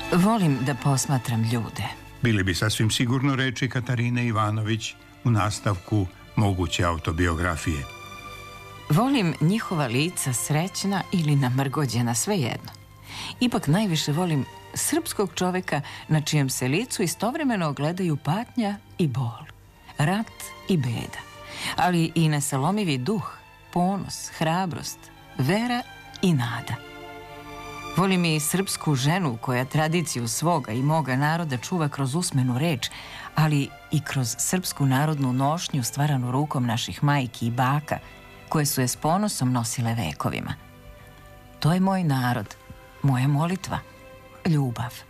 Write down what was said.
Volim da posmatram ljude. Bili bi sasvim sigurno reči Katarine Ivanović u nastavku moguće autobiografije. Volim njihova lica srećna ili namrgođena, svejedno. Ipak najviše volim srpskog čoveka na čijem se licu istovremeno ogledaju patnja i bol, rat i beda, ali i nesalomivi duh, ponos, hrabrost, vera i nada. Volim i srpsku ženu koja tradiciju svoga i moga naroda čuva kroz usmenu reč, ali i kroz srpsku narodnu nošnju stvaranu rukom naših majki i baka, koje su je s ponosom nosile vekovima. To je moj narod, moja molitva, ljubav.